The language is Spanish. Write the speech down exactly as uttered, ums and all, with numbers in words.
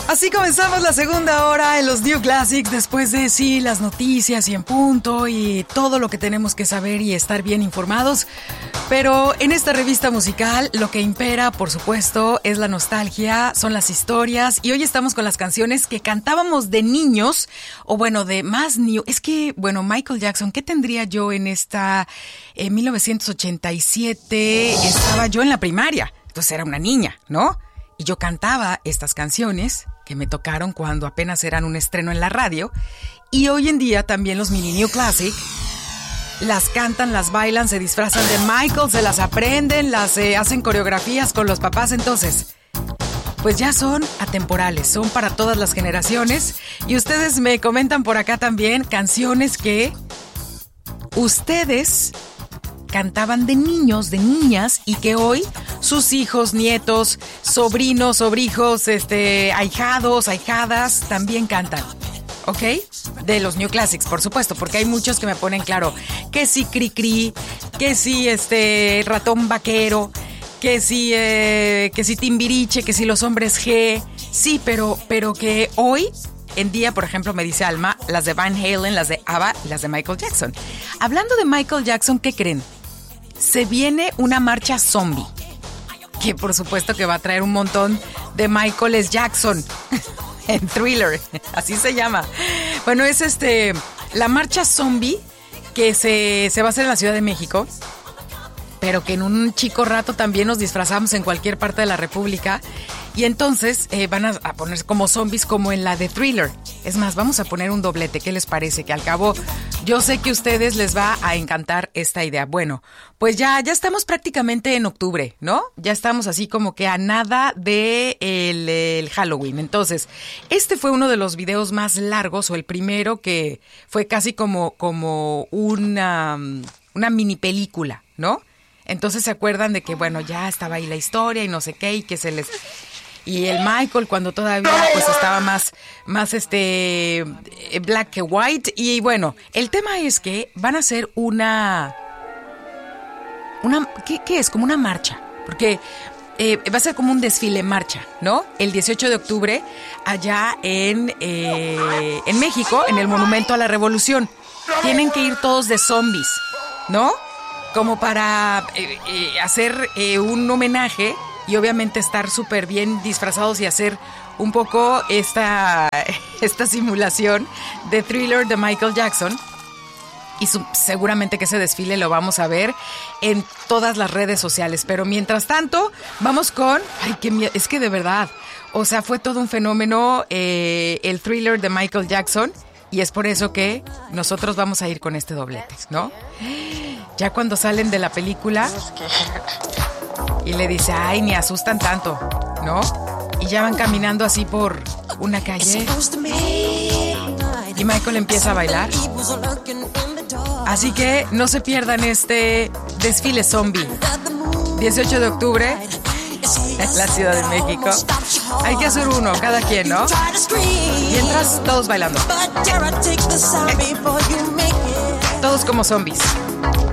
Así comenzamos la segunda hora en los New Classics, después de sí, las noticias y en punto y todo lo que tenemos que saber y estar bien informados. Pero en esta revista musical lo que impera, por supuesto, es la nostalgia, son las historias, y hoy estamos con las canciones que cantábamos de niños, o bueno, de más niños. Es que, bueno, Michael Jackson, ¿qué tendría yo en esta, en mil novecientos ochenta y siete? Estaba yo en la primaria, entonces era una niña, ¿no? Y yo cantaba estas canciones que me tocaron cuando apenas eran un estreno en la radio. Y hoy en día también los mini New Classic las cantan, las bailan, se disfrazan de Michael, se las aprenden, las eh, hacen coreografías con los papás. Entonces, pues ya son atemporales, son para todas las generaciones. Y ustedes me comentan por acá también canciones que ustedes cantaban de niños, de niñas, y que hoy sus hijos, nietos, sobrinos, sobrijos, este, ahijados, ahijadas también cantan, ¿ok? De los New Classics, por supuesto, porque hay muchos que me ponen claro que sí Cri-Cri, que sí este Ratón Vaquero, que sí, eh, que sí Timbiriche, que sí Los Hombres G, sí, pero, pero que hoy en día, por ejemplo, me dice Alma, las de Van Halen, las de ABBA y las de Michael Jackson. Hablando de Michael Jackson, ¿qué creen? Se viene una marcha zombie, que por supuesto que va a traer un montón de Michael S. Jackson en Thriller, así se llama. Bueno, es este la marcha zombie que se, se va a hacer en la Ciudad de México, pero que en un chico rato también nos disfrazamos en cualquier parte de la República. Y entonces eh, van a, a poner como zombies como en la de Thriller. Es más, vamos a poner un doblete. ¿Qué les parece? Que al cabo, yo sé que a ustedes les va a encantar esta idea. Bueno, pues ya, ya estamos prácticamente en octubre, ¿no? Ya estamos así como que a nada de el, el Halloween. Entonces, este fue uno de los videos más largos, o el primero, que fue casi como, como una, una mini película, ¿no? Entonces se acuerdan de que, bueno, ya estaba ahí la historia y no sé qué, y que se les... Y el Michael cuando todavía pues estaba más, más este black que white. Y bueno, el tema es que van a hacer una... una ¿qué, qué es? Como una marcha. Porque eh, va a ser como un desfile marcha, ¿no? El dieciocho de octubre allá en, eh, en México, en el Monumento a la Revolución. Tienen que ir todos de zombies, ¿no? Como para eh, eh, hacer eh, un homenaje y obviamente estar súper bien disfrazados y hacer un poco esta, esta simulación de Thriller de Michael Jackson. Y su, seguramente que ese desfile lo vamos a ver en todas las redes sociales. Pero mientras tanto, vamos con... Ay, qué miedo. Es que de verdad, o sea, fue todo un fenómeno eh, el Thriller de Michael Jackson. Y es por eso que nosotros vamos a ir con este doblete, ¿no? Ya cuando salen de la película y le dice, ay, ni asustan tanto, ¿no? Y ya van caminando así por una calle y Michael empieza a bailar. Así que no se pierdan este desfile zombie. dieciocho de octubre en la Ciudad de México. Hay que hacer uno, cada quien, ¿no? Mientras, todos bailando. Todos como zombies.